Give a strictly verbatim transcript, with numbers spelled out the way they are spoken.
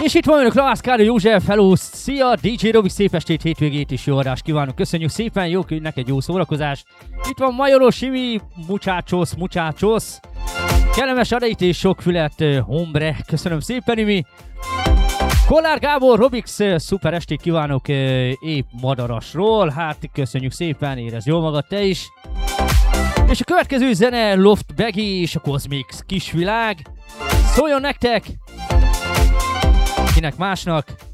És itt van önök, Lászkára József, hello, szia, dé dzsé Robi, szép estét, hétvégét és jó adást kívánok, köszönjük szépen, jó, neked jó szórakozást. Itt van Majoro, Simi, muchachos, muchachos, kellemes adait és sok fület, hombre, köszönöm szépen, Imi. Kollár Gábor, Robix, szuper estét kívánok épp Madarasról, hát köszönjük szépen, érezd jól magad te is. És a következő zene Loft Baggy és a Cosmix kisvilág, szóljon nektek! Kinek másnak?